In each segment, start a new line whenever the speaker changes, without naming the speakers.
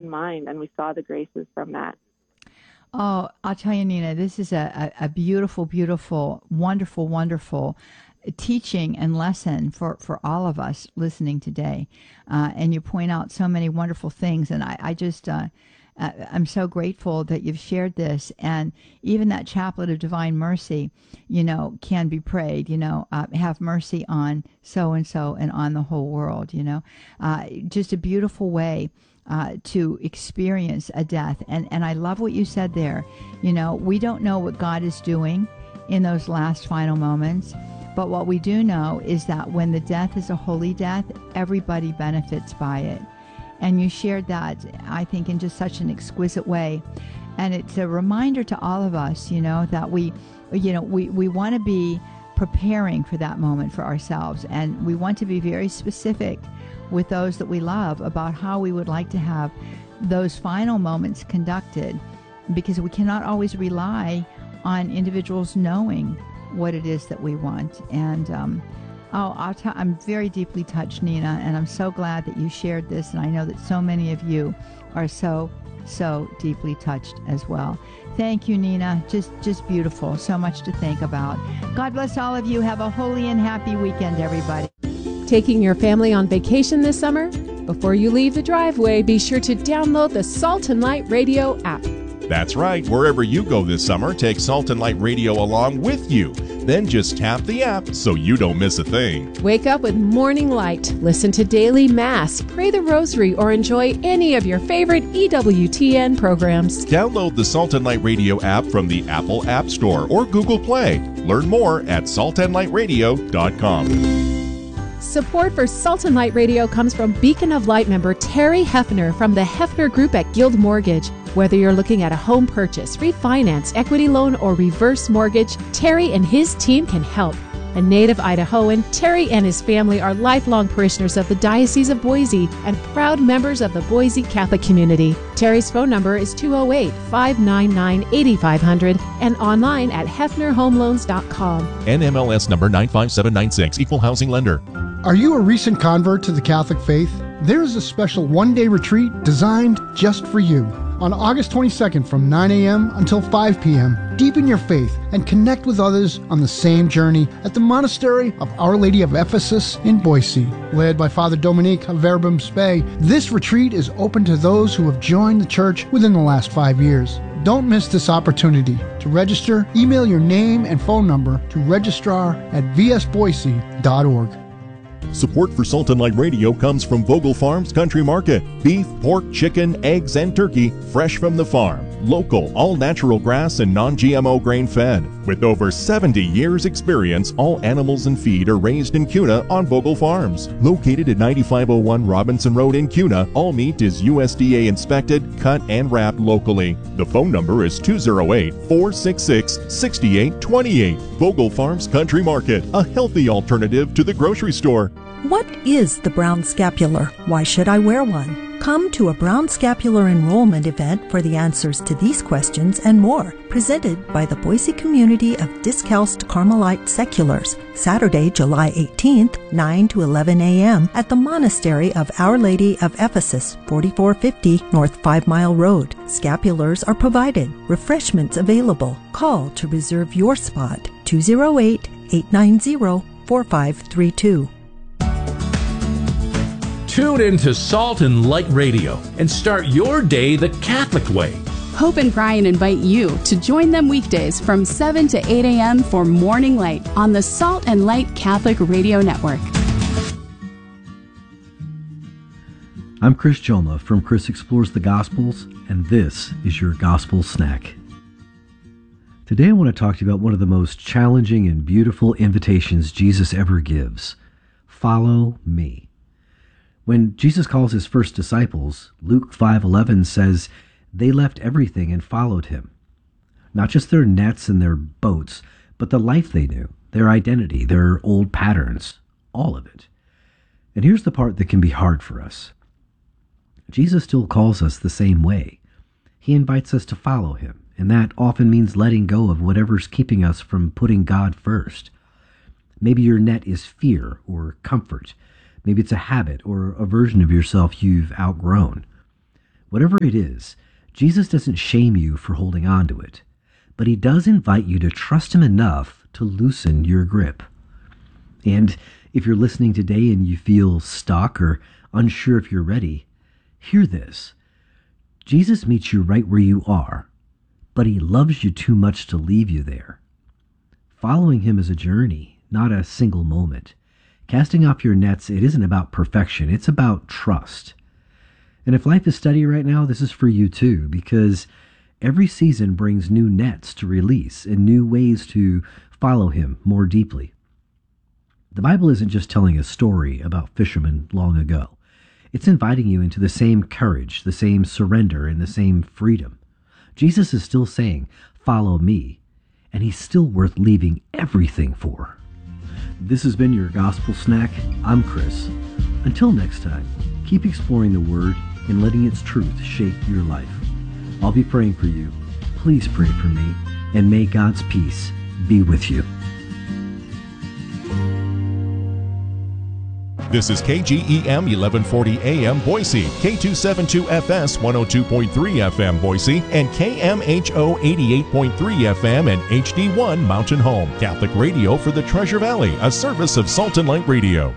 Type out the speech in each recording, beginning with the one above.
in mind, and we saw the graces from that.
Oh, I'll tell you, Nina, this is a beautiful, beautiful, wonderful, wonderful teaching and lesson for all of us listening today. And you point out so many wonderful things. And I'm so grateful that you've shared this. And even that chaplet of divine mercy, can be prayed, have mercy on so-and-so and on the whole world, just a beautiful way to experience a death. And I love what you said there. We don't know what God is doing in those last final moments, but what we do know is that when the death is a holy death, everybody benefits by it. And you shared that, I think, in just such an exquisite way. And it's a reminder to all of us, that we want to be preparing for that moment for ourselves. And we want to be very specific with those that we love about how we would like to have those final moments conducted, because we cannot always rely on individuals knowing what it is that we want. And I'm very deeply touched, Nina, and I'm so glad that you shared this, and I know that so many of you are so deeply touched as well. Thank you, Nina. Just beautiful. So much to think about. God bless all of you. Have a holy and happy weekend, everybody.
Taking your family on vacation this summer? Before you leave the driveway, be sure to download the Salt and Light Radio app.
That's right. Wherever you go this summer, take Salt and Light Radio along with you. Then just tap the app so you don't miss a thing.
Wake up with Morning Light, listen to Daily Mass, pray the Rosary, or enjoy any of your favorite EWTN programs.
Download the Salt and Light Radio app from the Apple App Store or Google Play. Learn more at saltandlightradio.com.
Support for Salt and Light Radio comes from Beacon of Light member Terry Hefner from the Hefner Group at Guild Mortgage. Whether you're looking at a home purchase, refinance, equity loan, or reverse mortgage, Terry and his team can help. A native Idahoan, Terry and his family are lifelong parishioners of the Diocese of Boise and proud members of the Boise Catholic community. Terry's phone number is 208-599-8500 and online at hefnerhomeloans.com.
NMLS number 95796, Equal Housing Lender.
Are you a recent convert to the Catholic faith? There is a special one-day retreat designed just for you. On August 22nd from 9 a.m. until 5 p.m., deepen your faith and connect with others on the same journey at the Monastery of Our Lady of Ephesus in Boise. Led by Father Dominique of Verbum Spei, this retreat is open to those who have joined the church within the last 5 years. Don't miss this opportunity. To register, email your name and phone number to registrar@vsboise.org.
Support for Salt and Light Radio comes from Vogel Farms Country Market. Beef, pork, chicken, eggs, and turkey, fresh from the farm. Local, all-natural grass and non-GMO grain-fed. With over 70 years' experience, all animals and feed are raised in Kuna on Vogel Farms. Located at 9501 Robinson Road in Kuna, all meat is USDA inspected, cut, and wrapped locally. The phone number is 208-466-6828. Vogel Farms Country Market, a healthy alternative to the grocery store.
What is the brown scapular? Why should I wear one? Come to a brown scapular enrollment event for the answers to these questions and more, presented by the Boise community of Discalced Carmelite Seculars, Saturday, July 18th, 9 to 11 a.m. at the Monastery of Our Lady of Ephesus, 4450 North 5 Mile Road. Scapulars are provided. Refreshments available. Call to reserve your spot, 208-890-4532.
Tune in to Salt and Light Radio and start your day the Catholic way.
Hope and Brian invite you to join them weekdays from 7 to 8 a.m. for Morning Light on the Salt and Light Catholic Radio Network.
I'm Chris Joma from Chris Explores the Gospels, and this is your Gospel Snack. Today I want to talk to you about one of the most challenging and beautiful invitations Jesus ever gives. Follow me. When Jesus calls his first disciples, Luke 5:11 says, they left everything and followed him. Not just their nets and their boats, but the life they knew, their identity, their old patterns, all of it. And here's the part that can be hard for us. Jesus still calls us the same way. He invites us to follow him, and that often means letting go of whatever's keeping us from putting God first. Maybe your net is fear or comfort. Maybe it's a habit or a version of yourself you've outgrown. Whatever it is, Jesus doesn't shame you for holding on to it, but he does invite you to trust him enough to loosen your grip. And if you're listening today and you feel stuck or unsure if you're ready, hear this. Jesus meets you right where you are, but he loves you too much to leave you there. Following him is a journey, not a single moment. Casting off your nets, it isn't about perfection, it's about trust. And if life is steady right now, this is for you too, because every season brings new nets to release and new ways to follow him more deeply. The Bible isn't just telling a story about fishermen long ago. It's inviting you into the same courage, the same surrender, and the same freedom. Jesus is still saying, follow me, and he's still worth leaving everything for. This has been your Gospel Snack. I'm Chris. Until next time, keep exploring the Word and letting its truth shape your life. I'll be praying for you. Please pray for me, and may God's peace be with you.
This is KGEM 1140 AM Boise, K272FS 102.3 FM Boise, and KMHO 88.3 FM and HD1 Mountain Home. Catholic radio for the Treasure Valley, a service of Salt and Light Radio.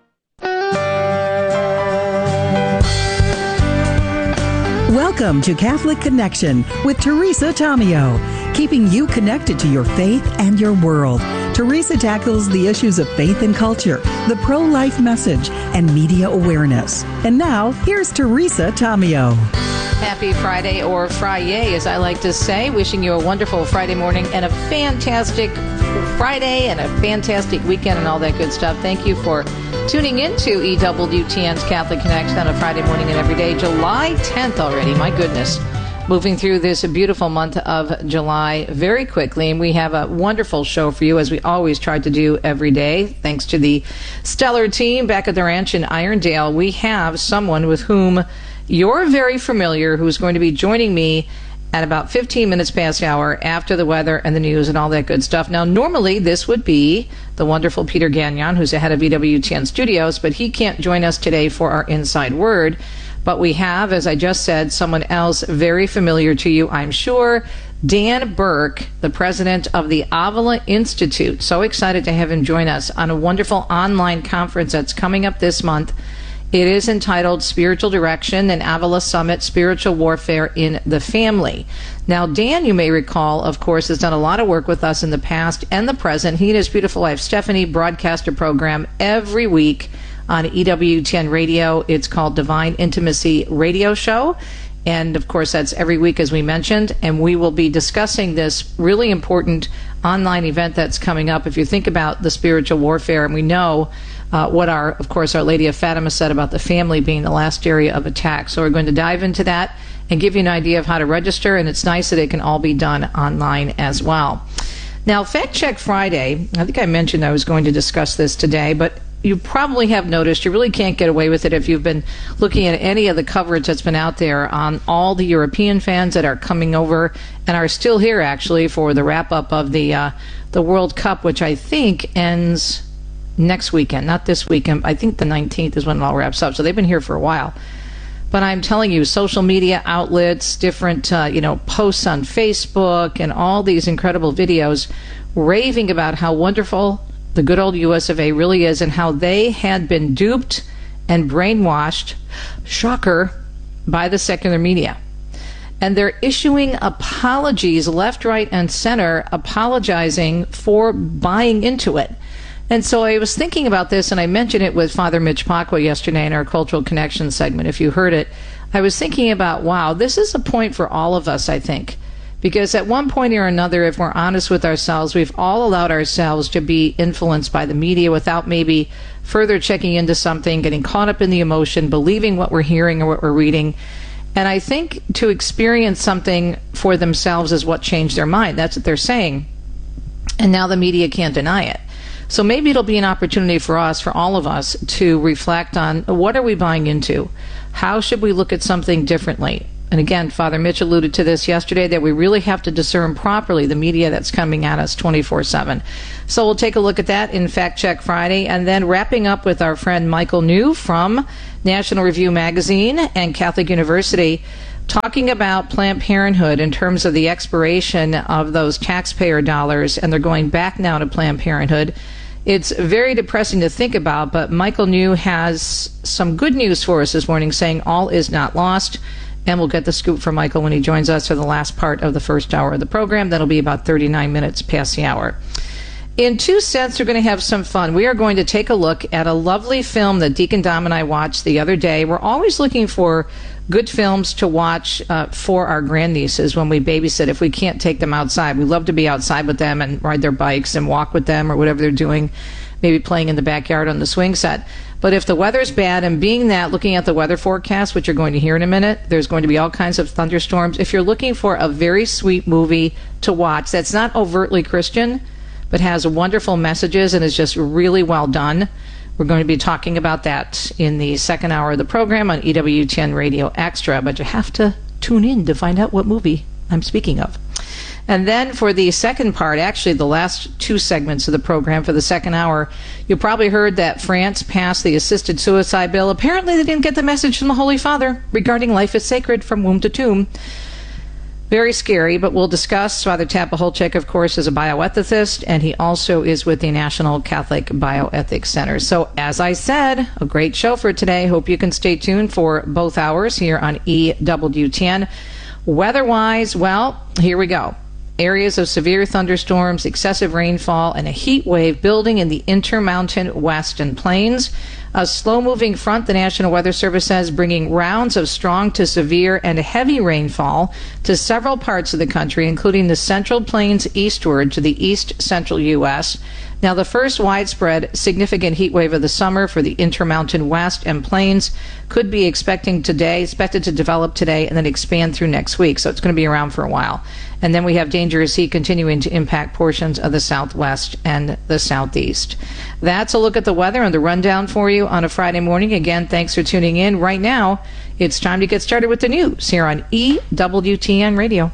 Welcome to Catholic Connection with Teresa Tomeo, keeping you connected to your faith and your world. Teresa tackles the issues of faith and culture, the pro-life message, and media awareness. And now, here's Teresa Tomeo.
Happy Friday, or Friday, as I like to say. Wishing you a wonderful Friday morning and a fantastic Friday and a fantastic weekend and all that good stuff. Thank you for tuning into EWTN's Catholic Connection on a Friday morning and every day. July 10th already, my goodness. Moving through this beautiful month of July very quickly, and we have a wonderful show for you, as we always try to do every day. Thanks to the stellar team back at the ranch in Irondale, we have someone with whom you're very familiar, who's going to be joining me at about 15 minutes past the hour after the weather and the news and all that good stuff. Now, normally this would be the wonderful Peter Gagnon, who's the head of EWTN Studios, but he can't join us today for our Inside Word. But we have, as I just said, someone else very familiar to you, I'm sure, Dan Burke, the president of the Avila Institute. So excited to have him join us on a wonderful online conference that's coming up this month. It is entitled Spiritual Direction and Avila Summit, Spiritual Warfare in the Family. Now, Dan, you may recall, of course, has done a lot of work with us in the past and the present. He and his beautiful wife, Stephanie, broadcast a program every week on EWTN Radio. It's called Divine Intimacy Radio Show. And, of course, that's every week, as we mentioned. And we will be discussing this really important online event that's coming up. If you think about the spiritual warfare, and we know what Our Lady of Fatima said about the family being the last area of attack. So we're going to dive into that and give you an idea of how to register. And it's nice that it can all be done online as well. Now, Fact Check Friday, I think I mentioned I was going to discuss this today, but you probably have noticed you really can't get away with it if you've been looking at any of the coverage that's been out there on all the European fans that are coming over and are still here, actually, for the wrap-up of the World Cup, which I think ends next weekend, not this weekend. I think the 19th is when it all wraps up, so they've been here for a while. But I'm telling you, social media outlets, different posts on Facebook, and all these incredible videos raving about how wonderful the good old US of A really is, and how they had been duped and brainwashed, shocker, by the secular media. And they're issuing apologies left, right, and center, apologizing for buying into it. And so I was thinking about this, and I mentioned it with Father Mitch Pacwa yesterday in our Cultural Connection segment, if you heard it. I was thinking about, wow, this is a point for all of us, I think. Because at one point or another, if we're honest with ourselves, we've all allowed ourselves to be influenced by the media without maybe further checking into something, getting caught up in the emotion, believing what we're hearing or what we're reading. And I think to experience something for themselves is what changed their mind. That's what they're saying. And now the media can't deny it. So maybe it'll be an opportunity for us, for all of us, to reflect on what are we buying into? How should we look at something differently? And again, Father Mitch alluded to this yesterday, that we really have to discern properly the media that's coming at us 24/7. So we'll take a look at that in Fact Check Friday, and then wrapping up with our friend Michael New from National Review Magazine and Catholic University, talking about Planned Parenthood in terms of the expiration of those taxpayer dollars, and they're going back now to Planned Parenthood. It's very depressing to think about, but Michael New has some good news for us this morning, saying all is not lost. And we'll get the scoop from Michael when he joins us for the last part of the first hour of the program. That'll be about 39 minutes past the hour. In 2 cents, we're going to have some fun. We are going to take a look at a lovely film that Deacon Dom and I watched the other day. We're always looking for good films to watch for our grandnieces when we babysit, if we can't take them outside. We love to be outside with them and ride their bikes and walk with them or whatever they're doing, maybe playing in the backyard on the swing set. But if the weather's bad, and being that, looking at the weather forecast, which you're going to hear in a minute, there's going to be all kinds of thunderstorms. If you're looking for a very sweet movie to watch that's not overtly Christian, but has wonderful messages and is just really well done, we're going to be talking about that in the second hour of the program on EWTN Radio Extra. But you have to tune in to find out what movie I'm speaking of. And then for the second part, actually the last 2 segments of the program for the second hour, you probably heard that France passed the assisted suicide bill. Apparently they didn't get the message from the Holy Father regarding life is sacred from womb to tomb. Very scary, but we'll discuss. Father Tapaholchek, of course, is a bioethicist, and he also is with the National Catholic Bioethics Center. So, as I said, a great show for today. Hope you can stay tuned for both hours here on EWTN. Weather-wise, well, here we go. Areas of severe thunderstorms, excessive rainfall, and a heat wave building in the Intermountain Western Plains. A slow-moving front, the National Weather Service says, bringing rounds of strong to severe and heavy rainfall to several parts of the country, including the Central Plains eastward to the east-central U.S. Now, the first widespread significant heat wave of the summer for the Intermountain West and Plains could be expected to develop today and then expand through next week. So it's going to be around for a while. And then we have dangerous heat continuing to impact portions of the southwest and the southeast. That's a look at the weather and the rundown for you on a Friday morning. Again, thanks for tuning in. Right now, it's time to get started with the news here on EWTN Radio.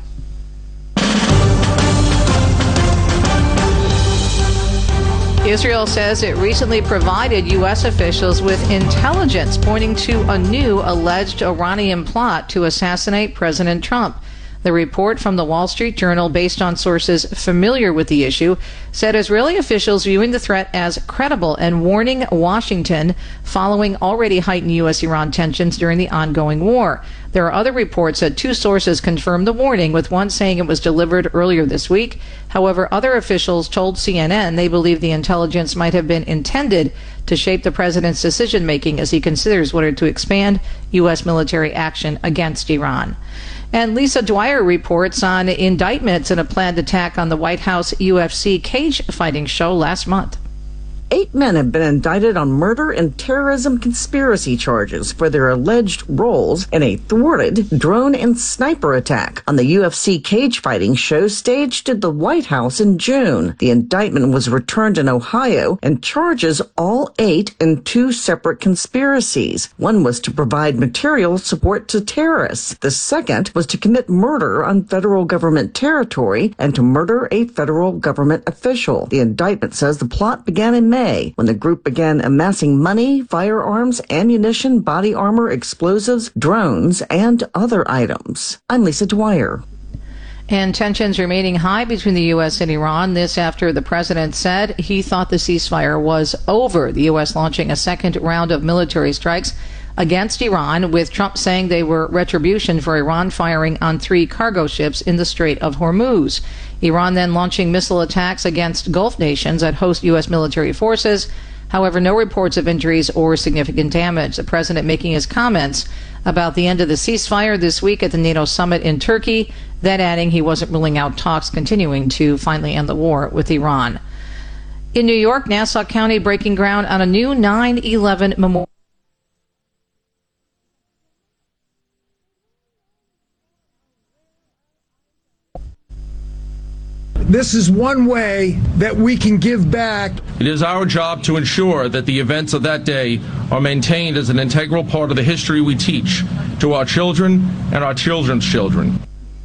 Israel says it recently provided U.S. officials with intelligence pointing to a new alleged Iranian plot to assassinate President Trump. The report from the Wall Street Journal, based on sources familiar with the issue, said Israeli officials viewing the threat as credible and warning Washington following already heightened U.S.-Iran tensions during the ongoing war. There are other reports that 2 sources confirmed the warning, with one saying it was delivered earlier this week. However, other officials told CNN they believe the intelligence might have been intended to shape the president's decision-making as he considers whether to expand U.S. military action against Iran. And Lisa Dwyer reports on indictments in a planned attack on the White House UFC cage fighting show last month.
8 men have been indicted on murder and terrorism conspiracy charges for their alleged roles in a thwarted drone and sniper attack on the UFC cage fighting show staged at the White House in June. The indictment was returned in Ohio and charges all 8 in 2 separate conspiracies. One was to provide material support to terrorists. The second was to commit murder on federal government territory and to murder a federal government official. The indictment says the plot began in May, when the group began amassing money, firearms, ammunition, body armor, explosives, drones, and other items. I'm Lisa Dwyer.
And tensions remaining high between the U.S. and Iran. This after the president said he thought the ceasefire was over. The U.S. launching a second round of military strikes against Iran, with Trump saying they were retribution for Iran firing on 3 cargo ships in the Strait of Hormuz. Iran then launching missile attacks against Gulf nations that host U.S. military forces. However, no reports of injuries or significant damage. The president making his comments about the end of the ceasefire this week at the NATO summit in Turkey, then adding he wasn't ruling out talks continuing to finally end the war with Iran. In New York, Nassau County breaking ground on a new 9/11 memorial.
This is one way that we can give back.
It is our job to ensure that the events of that day are maintained as an integral part of the history we teach to our children and our children's children.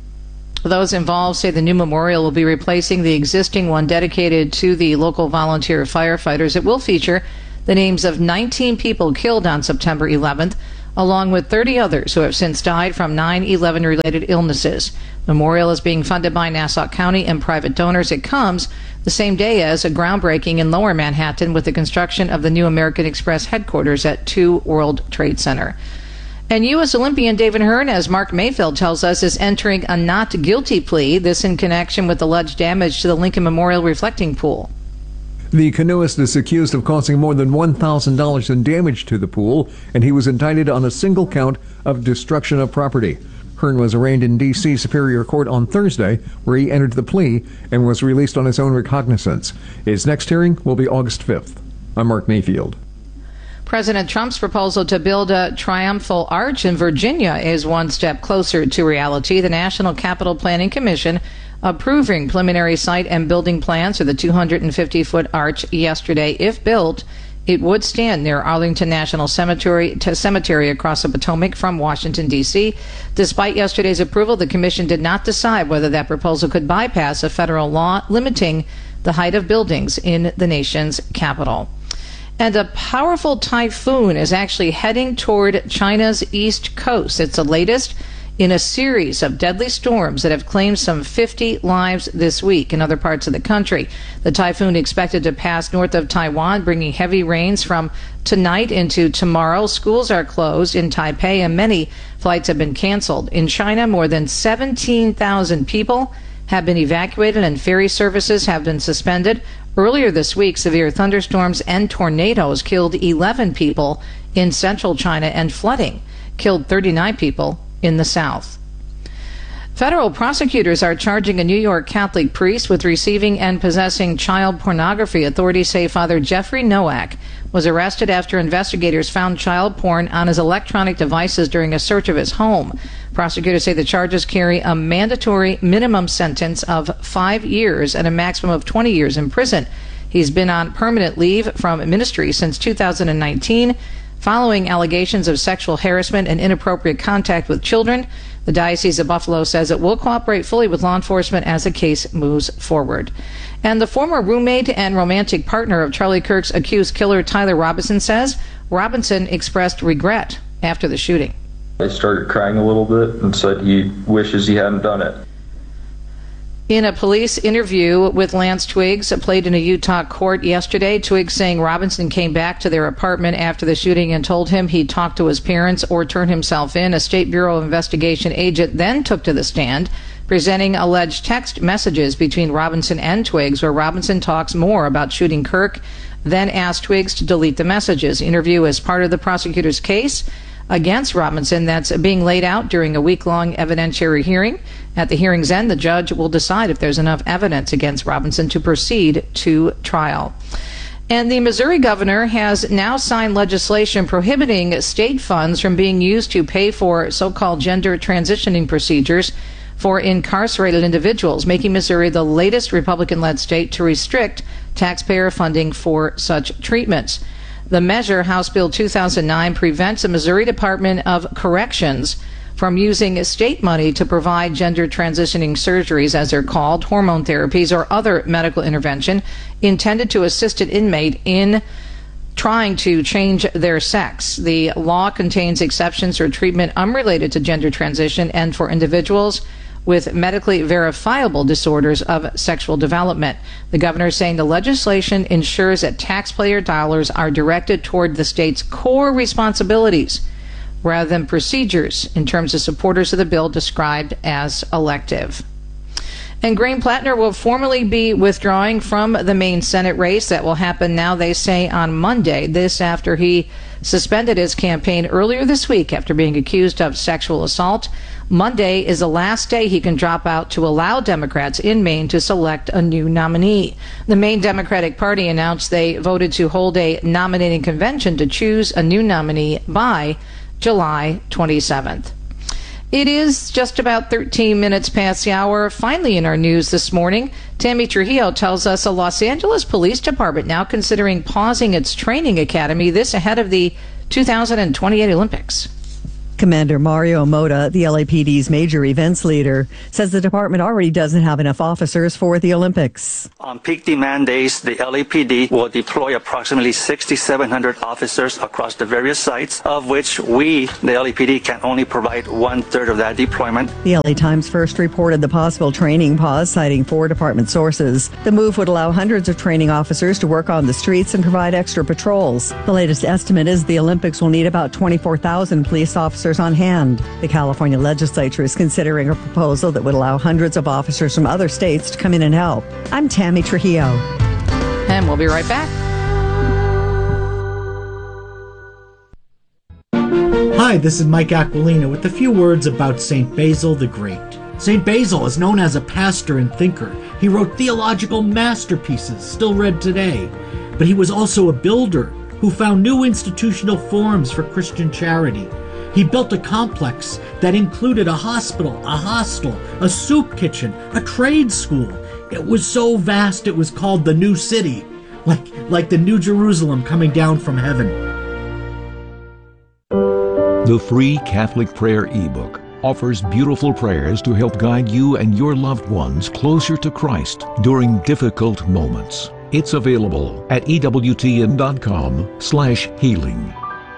Those involved say the new memorial will be replacing the existing one dedicated to the local volunteer firefighters. It will feature the names of 19 people killed on September 11th, along with 30 others who have since died from 9/11 related illnesses. The memorial is being funded by Nassau County and private donors. It comes the same day as a groundbreaking in Lower Manhattan with the construction of the new American Express headquarters at 2 World Trade Center. And U.S. Olympian David Hearn, as Mark Mayfield tells us, is entering a not guilty plea, this in connection with alleged damage to the Lincoln Memorial reflecting pool.
The canoeist is accused of causing more than $1,000 in damage to the pool, and he was indicted on a single count of destruction of property. Hearn was arraigned in D.C. Superior Court on Thursday, where he entered the plea and was released on his own recognizance. His next hearing will be August 5th. I'm Mark Mayfield.
President Trump's proposal to build a triumphal arch in Virginia is one step closer to reality. The National Capital Planning Commission approving preliminary site and building plans for the 250-foot arch yesterday. If built, it would stand near Arlington National Cemetery across the Potomac from Washington, D.C. Despite yesterday's approval, the commission did not decide whether that proposal could bypass a federal law limiting the height of buildings in the nation's capital. And a powerful typhoon is actually heading toward China's east coast. It's the latest in a series of deadly storms that have claimed some 50 lives this week in other parts of the country. The typhoon expected to pass north of Taiwan, bringing heavy rains from tonight into tomorrow. Schools are closed in Taipei and many flights have been canceled. In China, more than 17,000 people have been evacuated and ferry services have been suspended. Earlier this week, severe thunderstorms and tornadoes killed 11 people in central China, and flooding killed 39 people in the south. Federal prosecutors are charging a New York Catholic priest with receiving and possessing child pornography. Authorities say Father Jeffrey Nowak was arrested after investigators found child porn on his electronic devices during a search of his home. Prosecutors say the charges carry a mandatory minimum sentence of 5 years and a maximum of 20 years in prison. He's been on permanent leave from ministry since 2019 following allegations of sexual harassment and inappropriate contact with children. The Diocese of Buffalo says it will cooperate fully with law enforcement as the case moves forward. And the former roommate and romantic partner of Charlie Kirk's accused killer, Tyler Robinson, says Robinson expressed regret after the shooting.
I started crying a little bit and said he wishes he hadn't done it.
In a police interview with Lance Twiggs, played in a Utah court yesterday, Twiggs saying Robinson came back to their apartment after the shooting and told him he'd talk to his parents or turn himself in. A State Bureau of Investigation agent then took to the stand, presenting alleged text messages between Robinson and Twiggs, where Robinson talks more about shooting Kirk, then asked Twiggs to delete the messages. The interview is part of the prosecutor's case against Robinson that's being laid out during a week-long evidentiary hearing. At the hearing's end, the judge will decide if there's enough evidence against Robinson to proceed to trial. And the Missouri governor has now signed legislation prohibiting state funds from being used to pay for so-called gender transitioning procedures for incarcerated individuals, making Missouri the latest Republican-led state to restrict taxpayer funding for such treatments. The measure, House Bill 2009, prevents the Missouri Department of Corrections from using state money to provide gender transitioning surgeries, as they're called, hormone therapies, or other medical intervention intended to assist an inmate in trying to change their sex. The law contains exceptions for treatment unrelated to gender transition and for individuals with medically verifiable disorders of sexual development. The governor is saying the legislation ensures that taxpayer dollars are directed toward the state's core responsibilities rather than procedures, in terms of supporters of the bill described as elective. And Graham Plattner will formally be withdrawing from the Maine Senate race. That will happen now, they say, on Monday. This after he suspended his campaign earlier this week after being accused of sexual assault. Monday is the last day he can drop out to allow Democrats in Maine to select a new nominee. The Maine Democratic Party announced they voted to hold a nominating convention to choose a new nominee by July 27th. It is just about 13 minutes past the hour. Finally, in our news this morning, Tammy Trujillo tells us a Los Angeles Police Department now considering pausing its training academy, this ahead of the 2028 Olympics.
Commander Mario Mota, the LAPD's major events leader, says the department already doesn't have enough officers for the Olympics.
On peak demand days, the LAPD will deploy approximately 6,700 officers across the various sites, of which we, the LAPD, can only provide 1/3 of that deployment.
The LA Times first reported the possible training pause, citing 4 department sources. The move would allow hundreds of training officers to work on the streets and provide extra patrols. The latest estimate is the Olympics will need about 24,000 police officers on hand. The California legislature is considering a proposal that would allow hundreds of officers from other states to come in and help. I'm Tammy Trujillo.
And we'll be right back.
Hi, this is Mike Aquilina with a few words about St. Basil the Great. St. Basil is known as a pastor and thinker. He wrote theological masterpieces still read today. But he was also a builder who found new institutional forms for Christian charity. He built a complex that included a hospital, a hostel, a soup kitchen, a trade school. It was so vast it was called the New City, like the New Jerusalem coming down from heaven.
The free Catholic Prayer ebook offers beautiful prayers to help guide you and your loved ones closer to Christ during difficult moments. It's available at EWTN.com/healing.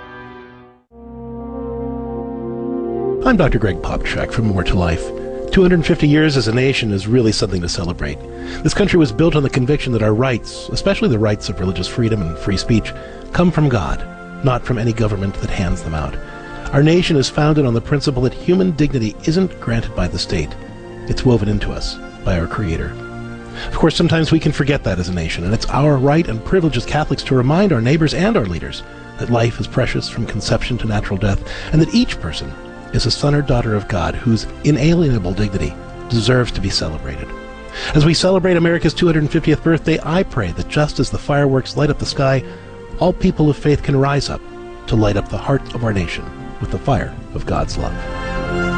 I'm Dr. Greg Popchak from More to Life. 250 years as a nation is really something to celebrate. This country was built on the conviction that our rights, especially the rights of religious freedom and free speech, come from God, not from any government that hands them out. Our nation is founded on the principle that human dignity isn't granted by the state. It's woven into us by our Creator. Of course, sometimes we can forget that as a nation, and it's our right and privilege as Catholics to remind our neighbors and our leaders that life is precious from conception to natural death, and that each person is a son or daughter of God whose inalienable dignity deserves to be celebrated. As we celebrate America's 250th birthday, I pray that just as the fireworks light up the sky, all people of faith can rise up to light up the heart of our nation with the fire of God's love.